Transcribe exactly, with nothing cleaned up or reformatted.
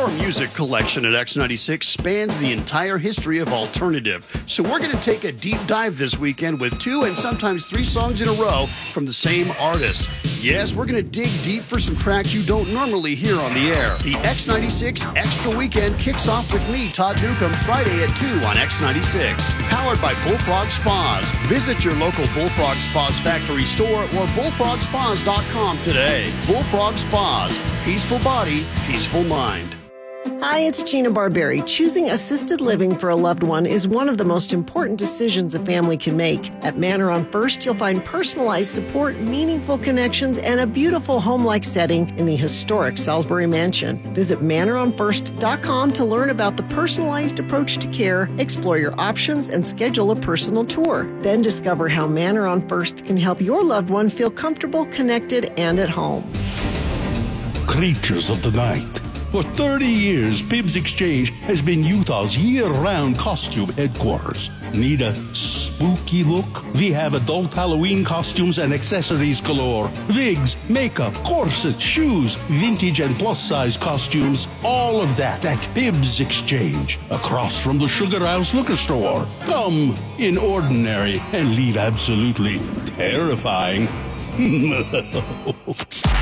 Our music collection at X ninety-six spans the entire history of alternative, so we're going to take a deep dive this weekend with two and sometimes three songs in a row from the same artist. Yes, we're going to dig deep for some tracks you don't normally hear on the air. The X ninety-six Extra Weekend kicks off with me, Todd Newcomb, Friday at two on X ninety-six. Powered by Bullfrog Spas. Visit your local Bullfrog Spas factory store or bullfrog spas dot com today. Bullfrog Spas. Peaceful body, peaceful mind. Hi, it's Gina Barberi. Choosing assisted living for a loved one is one of the most important decisions a family can make. At Manor on First, you'll find personalized support, meaningful connections, and a beautiful home-like setting in the historic Salisbury Mansion. Visit manor on first dot com to learn about the personalized approach to care, explore your options, and schedule a personal tour. Then discover how Manor on First can help your loved one feel comfortable, connected, and at home. Creatures of the night. For thirty years, Pibbs Exchange has been Utah's year-round costume headquarters. Need a spooky look? We have adult Halloween costumes and accessories galore. Wigs, makeup, corsets, shoes, vintage and plus-size costumes. All of that at Pibbs Exchange, across from the Sugar House Liquor Store. Come in ordinary and leave absolutely terrifying.